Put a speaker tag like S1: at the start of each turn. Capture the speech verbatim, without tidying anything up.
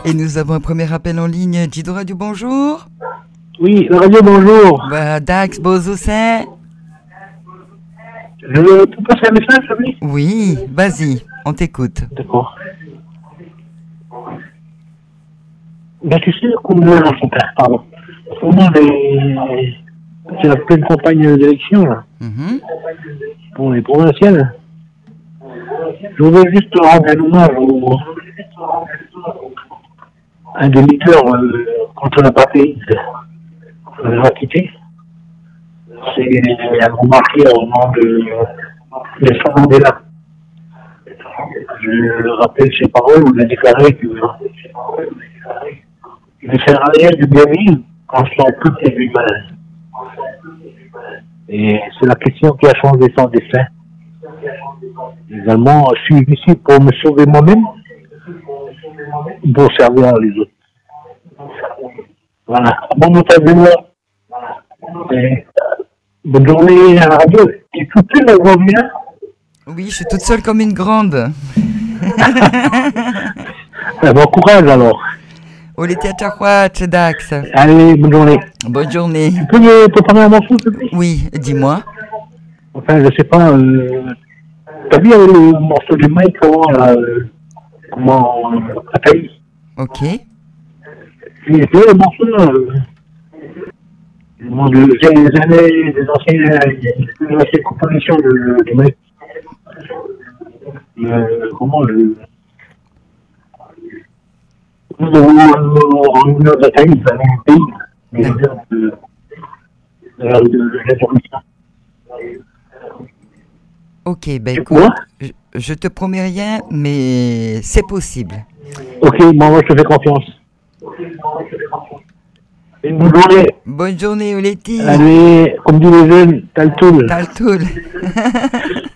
S1: Et nous avons un premier appel en ligne. Gido Radio, bonjour.
S2: Oui, la radio, bonjour.
S1: Bah, Dax, Bozo, c'est.
S2: Je peux passer un message, oui?
S1: Oui, vas-y, on t'écoute.
S2: D'accord. Ben, tu sais, combien, pardon. Comment les... C'est la pleine campagne d'élection, là.
S1: Mm-hmm.
S2: Pour les provinciales. Je voudrais juste rendre un hommage au... un des leaders euh, contre l'apartheid. On va quitter. C'est un grand marqué au nom de Nelson Mandela. Je rappelle ses paroles où il a déclaré que il ne sert à rien de bien vivre quand son peuple est du mal. Et c'est la question qui a changé son destin. Également, je suis ici pour me sauver moi-même, pour servir les autres. Voilà. Bon montage de moi. Et bonne journée à la radio. Tu es toute seule, elle revient?
S1: Oui, je suis toute seule comme une grande.
S2: Bon courage alors.
S1: Oletia Tchahouach, Dax.
S2: Allez, bonne journée.
S1: Bonne journée.
S2: Tu peux me préparer un morceau, s'il te plaît?
S1: Oui, dis-moi.
S2: Enfin, je sais pas. Euh, T'as vu euh, le morceau de Mike, comment, là, euh, comment, euh, Ataï?
S1: Ok.
S2: Il était le morceau, là, euh, le monde de- des années, des anciennes, des anciennes compositions de, de Mike. Euh, comment le. Nous avons en une heure d'Ataï, ça va un pays, mais une heure de, de, de, de l'information.
S1: Ok, ben
S2: Tu
S1: écoute,
S2: vois?
S1: je, je te promets rien, mais c'est possible.
S2: Ok, bon, moi je te fais confiance. Une bonne journée.
S1: Bonne journée, Oleti.
S2: Allez, comme disent les jeunes, t'as le tool.
S1: T'as le tool.